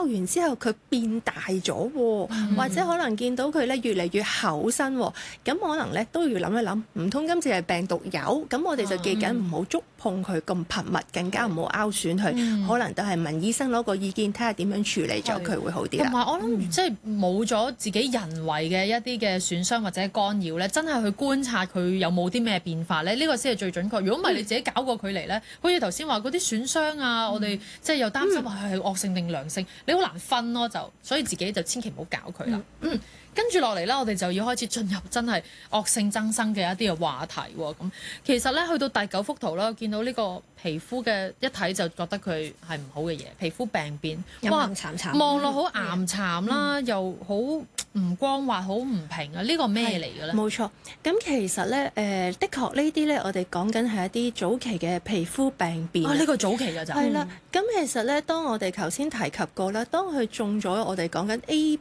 拗完之後佢變大咗喎，或者可能見到佢咧越嚟越厚身喎，咁可能咧都要諗一諗，唔通今次係病毒疣？咁我哋就記緊唔好觸碰佢咁頻密，更加唔好拗損佢，可能都係問醫生攞個意見，睇下點樣處理咗佢會好啲啦。 同埋我諗，即係冇咗自己人為嘅一啲嘅損傷或者干擾咧，真係去觀察佢有冇啲咩變化咧，呢個先係最準確。如果唔係你自己搞過佢嚟咧，好似頭先話嗰啲損傷啊，我哋即係又擔心話係惡性定良性，你好難分咯，所以自己就千祈唔好搞佢啦。跟住落嚟咧，我哋就要開始進入真係惡性增生嘅一啲嘅話題喎。咁其實咧，去到第9幅圖啦，見到呢個皮膚嘅一睇就覺得佢係唔好嘅嘢，皮膚病變，哇，望落好岩巉啦，又好唔光滑，好唔平啊！呢個咩嚟嘅咧？ 冇錯，咁其實咧，的確呢啲咧，我哋講緊係一啲早期嘅皮膚病變。 呢個早期㗎咋？ 係啦，咁其實咧，當我哋頭先提及過啦，當佢中咗我哋講緊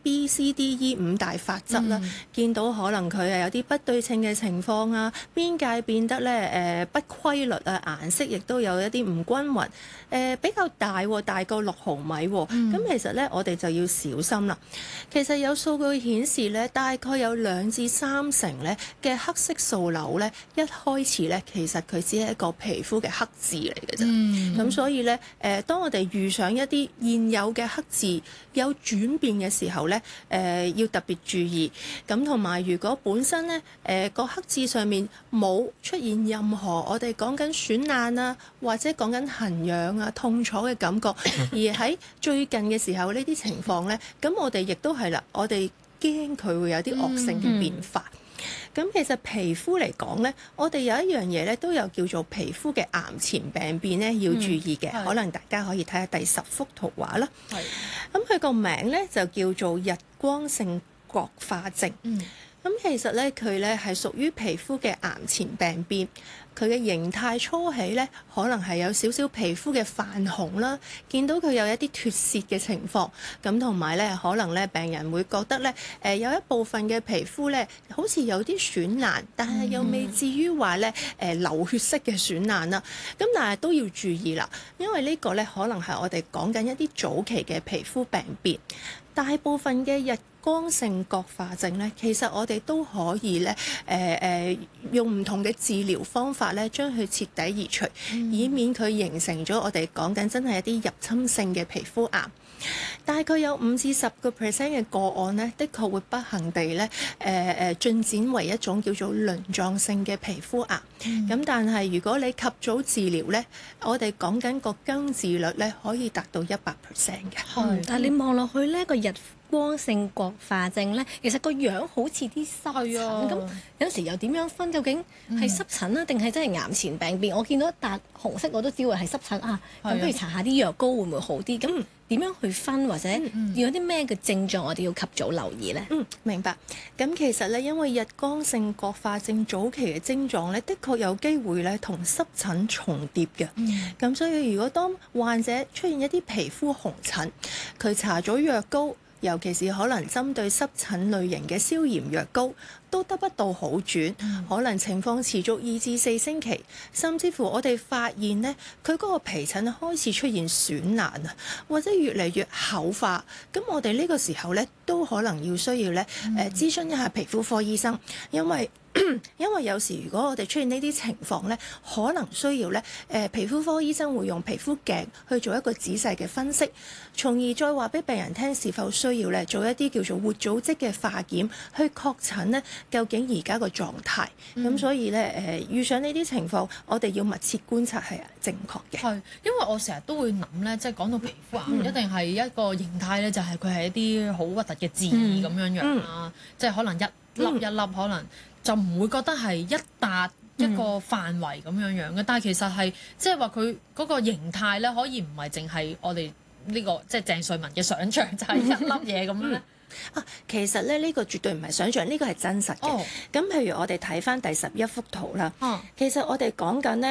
ABCDE 5大法則啦，見到可能佢係有啲不對稱嘅情況啊，邊界變得咧不規律啊，顏色亦都有一啲唔均勻，比較大大過6毫米喎，咁其實咧我哋就要小心啦。其實有數據顯示咧，大概有2至3成咧嘅黑色素瘤咧，一開始咧其實佢只係一個皮膚嘅黑痣嚟嘅啫。咁所以咧當我哋遇上一啲現有嘅黑痣有轉變嘅時候咧，要特別注意。咁同埋如果本身咧個黑痣上面冇出現任何我哋講緊損爛啊，或者講緊痕癢啊、痛楚嘅感覺，而喺最近嘅時候呢啲情況咧，咁我哋亦都係啦，我哋驚佢會有啲惡性嘅變化。咁其實皮膚嚟講咧，我哋有一樣嘢咧都有叫做皮膚嘅癌前病變咧要注意嘅，可能大家可以睇下第10幅圖畫啦。咁佢個名咧就叫做日光性角化症。咁其實咧佢咧係屬於皮膚嘅癌前病變，佢嘅形態初起咧可能係有少少皮膚嘅泛紅啦，見到佢有一啲脫屑嘅情況，咁同埋咧可能咧病人會覺得咧有一部分嘅皮膚咧好似有啲損爛，但係又未至於話咧流血式嘅損爛啦。咁但係都要注意啦，因為呢個咧可能係我哋講緊一啲早期嘅皮膚病變。大部分嘅日光性角化症咧，其實我哋都可以咧用唔同嘅治療方法咧，將佢徹底移除，以免佢形成咗我哋講緊真係一啲入侵性嘅皮膚癌。大概有5至10%嘅個案咧，的確會不幸地咧進展為一種叫做鱗狀性嘅皮膚癌。咁但係如果你及早治療咧，我哋講緊個根治率咧可以達到100%嘅。 但係你望落去呢個日光性角化症咧，其實個樣好似啲濕疹咁，有時又點樣分？究竟係濕疹啊，定係真係癌前病變？我見到一笪紅色，我都知為係濕疹啊。咁不如搽下啲藥膏會唔會好啲？咁點樣去分，或者有啲咩嘅症狀我哋要及早留意呢？ 明白。咁其實咧，因為日光性角化症早期嘅症狀咧，的確有機會咧同濕疹重疊嘅。咁所以如果當患者出現一啲皮膚紅疹，佢搽咗藥膏，尤其是可能針對濕疹類型嘅消炎藥膏，都得不到好轉，可能情況持續2至4星期，甚至乎我哋發現呢，佢嗰個皮疹開始出現損爛啊，或者越嚟越厚化，咁我哋呢個時候呢，都可能要需要呢諮詢一下皮膚科醫生，因為有時如果我哋出現呢啲情況呢，可能需要呢皮膚科醫生會用皮膚鏡去做一個仔細嘅分析，從而再話俾病人聽是否需要呢做一啲叫做活組織嘅化檢去確診呢究竟而家個狀態。咁所以呢遇上呢啲情況，我哋要密切觀察係正確嘅。 係，因為我成日都會諗呢，即係講到皮膚癌，一定係一個形態呢，就係佢係一啲好核突嘅痣咁樣樣啦，即係可能一粒一粒可能。就唔會覺得係一笪一個範圍咁樣樣嘅，但係其實係即係話佢嗰個形態咧，可以唔係淨係我哋呢個即係鄭瑞文嘅想像，就係一粒嘢咁樣咧。 其實咧呢個絕對唔係想像，呢個係真實嘅。咁譬如我哋睇翻第11幅圖啦，其實我哋講緊呢。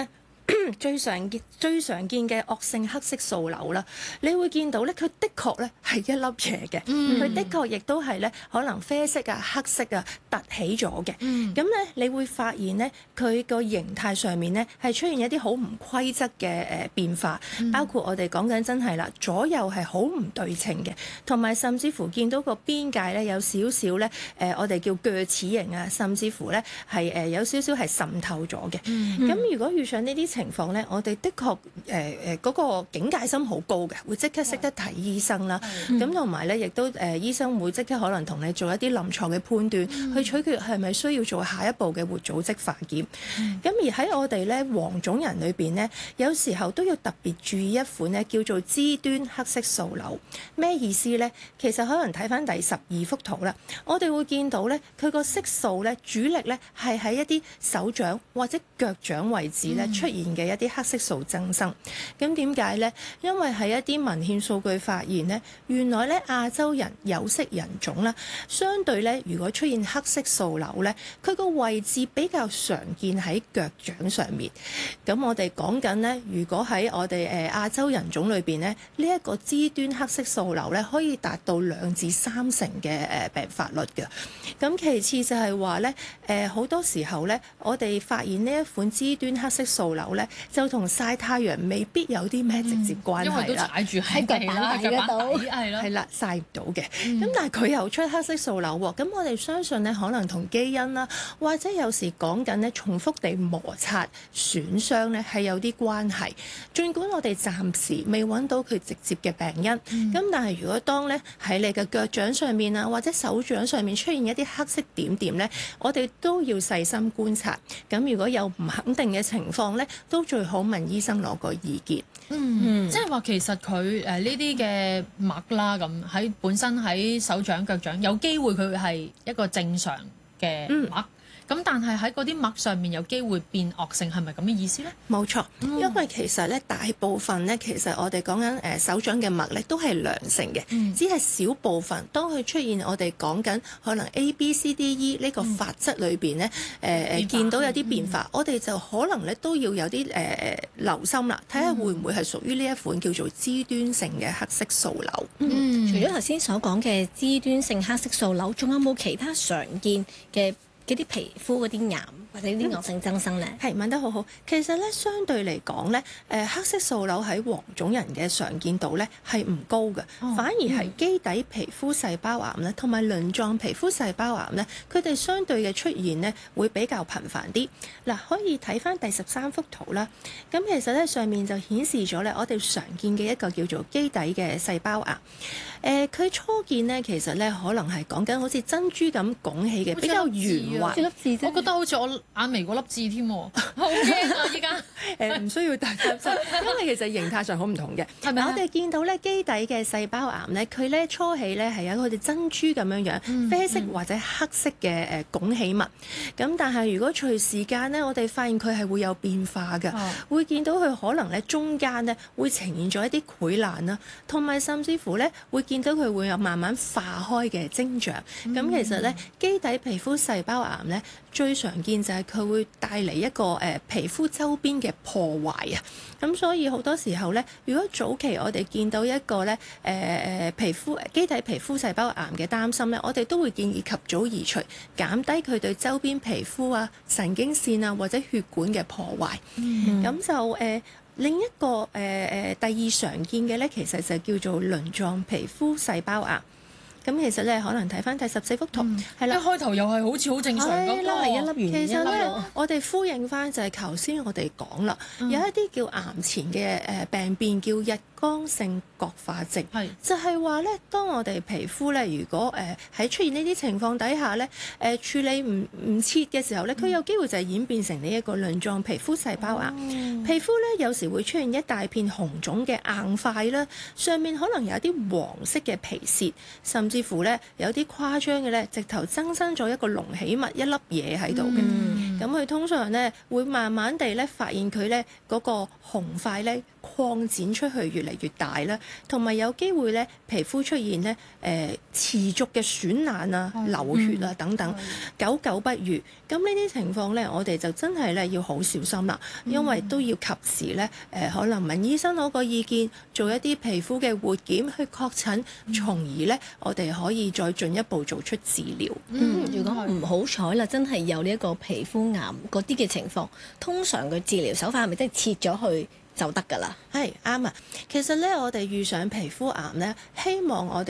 最常見嘅惡性黑色素瘤啦，你會見到咧，佢的確咧係一粒嘢嘅，佢的確亦都係咧可能啡色啊、黑色啊凸起咗嘅。咁咧，你會發現咧，佢個形態上面咧係出現一啲好唔規則嘅變化，包括我哋講緊真係啦，左右係好唔對稱嘅，同埋甚至乎見到個邊界咧有少少咧我哋叫鋸齒形啊，甚至乎咧係有少少係滲透咗嘅。咁如果遇上呢啲情況咧，我哋的確嗰個警戒心好高嘅，會即刻識得睇醫生啦。咁同埋咧，亦都醫生會即刻可能同你做一啲臨床嘅判斷，去取決係咪需要做下一步嘅活組織化檢。咁而喺我哋咧黃種人裏邊咧，有時候都要特別注意一款咧叫做肢端黑色素瘤。咩意思咧？其實可能睇翻第12幅圖啦，我哋會見到咧，佢個色素咧主力咧係喺一啲手掌或者腳掌位置咧出現嘅一啲黑色素增生。咁點解咧？因為喺一啲文獻數據發現咧，原來咧亞洲人有色人種啦，相對咧如果出現黑色素瘤咧，佢個位置比較常見喺腳掌上面。咁我哋講緊咧，如果喺我哋亞洲人種裏邊咧，呢一個肢端黑色素瘤咧可以達到2至3成嘅病發率嘅。咁其次就係話咧，好多時候咧，我哋發現呢一款肢端黑色素瘤咧，就同曬太陽未必有啲咩直接關係啦。 因為都踩住喺腳板底度，係啦， 曬唔到嘅。咁但係佢又出黑色素瘤喎。咁我哋相信咧，可能同基因啦，或者有時講緊咧重複地摩擦損傷咧係有啲關係。儘管我哋暫時未揾到佢直接嘅病因，咁但係如果當咧喺你嘅腳掌上面啊，或者手掌上面出現一啲黑色點點咧，我哋都要細心觀察。咁如果有唔肯定嘅情況咧，都最好問醫生攞個意見。 即係話其實佢呢啲嘅脈啦，咁喺本身喺手掌腳掌有機會佢係一個正常嘅脈。咁但係喺嗰啲脈上面有機會變惡性，係咪咁嘅意思咧？ 冇錯，因為其實咧大部分咧，其實我哋講緊手掌嘅脈咧都係良性嘅，只係少部分。當佢出現我哋講緊可能 ABCDE 呢個法則裏邊咧，見到有啲變化，我哋就可能咧都要有啲留心啦，睇下會唔會係屬於呢一款叫做肢端性嘅黑色素瘤。 除咗頭先所講嘅肢端性黑色素瘤，仲有冇其他常見嘅嗰啲皮膚嗰啲癌或者啲惡性增生咧？ 係問得好好。其實咧，相對嚟講咧，黑色素瘤喺黃種人嘅常見度咧係唔高嘅，反而係基底皮膚細胞癌咧，同埋鱗狀皮膚細胞癌咧，佢哋相對嘅出現咧會比較頻繁啲。嗱，可以睇翻第13幅圖啦。咁其實咧上面就顯示咗咧，我哋常見嘅一個叫做基底嘅細胞癌。佢初見咧，其實咧可能係講緊好似珍珠咁拱起嘅，比較圓滑。 粒字啫， 我覺得好似我眼眉嗰粒痣添喎，好驚啊！依家唔需要大擔心，因為其實形態上好唔同嘅。 係咪？ 我哋見到咧基底嘅細胞癌咧，佢咧初起咧係有好似珍珠咁樣樣，啡色或者黑色嘅拱起物。咁但係如果隨時間咧，我哋發現佢係會有變化嘅，會見到佢可能咧中間咧會呈現咗一啲潰爛啦，同埋甚至乎咧會見到佢會有慢慢化開嘅徵象。咁其實咧基底皮膚細胞癌咧最常見就係佢會帶嚟一個皮膚周邊嘅破壞啊。咁所以好多時候咧，如果早期我哋見到一個咧基底皮膚細胞癌嘅擔心咧，我哋都會建議及早移除，減低佢對周邊皮膚啊、神經線啊或者血管嘅破壞。咁就另一個第二常見嘅咧，其實就叫做鱗狀皮膚細胞癌。咁其實咧，可能睇翻第14幅圖，係啦， 一開頭又係好似好正常咁， 係一粒圓。 其實咧，我哋呼應翻就係頭先我哋講啦，有一啲叫癌前嘅病變叫日光性角化症，就係話咧，當我哋皮膚咧，如果喺出現呢啲情況底下咧，處理唔切嘅時候咧，佢有機會就係演變成呢一個鱗狀皮膚細胞癌。皮膚咧有時會出現一大片紅腫嘅硬塊啦，上面可能有啲黃色嘅皮屑，甚至乎咧有啲誇張嘅咧，直頭增生咗一個隆起物一粒嘢喺度嘅。咁佢通常咧會慢慢地咧發現佢咧嗰個紅塊咧擴展出去越嚟越大啦，同埋有機會咧皮膚出現咧持續嘅損爛啊、流血啊等等，久久不愈。咁呢啲情況咧，我哋就真係咧要好小心啦，因為都要及時咧可能問醫生攞個意見，做一啲皮膚嘅活檢去確診，從而咧我哋可以再進一步做出治療。 如果唔好彩啦，真係有呢一個皮膚癌嗰啲嘅情況，通常嘅治療手法係咪真係切咗去就得㗎啦？ 係啱啊！其實咧，我哋遇上皮膚癌咧，希望我哋